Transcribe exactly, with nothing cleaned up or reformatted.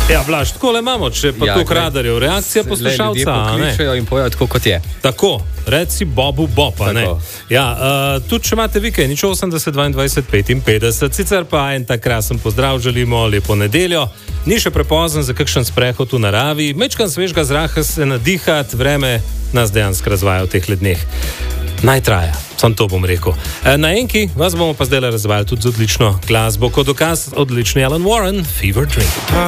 Ja, Blaž, tako le imamo, če pa ja, to kradarjev. Reakcija poslušalca. Pokličajo in pojejo tako, kot je. Tako, reci Bobu Boba. Ja, uh, tudi če imate vikend, nič osemdeset, dvaindvajset, petinpetdeset, sicer pa en tak krasen pozdrav želimo, lepo nedeljo. Ni še prepozen za kakšen sprehod v naravi, mečkan svežga zraka se nadihati, vreme nas dejansko razvaja v teh ledneh. Naj traja, sam to bom rekel. Na enki vas bomo pa zdaj razvajali tudi z odlično glasbo, kot dokaz odlični Alan Warren, Fever Dream.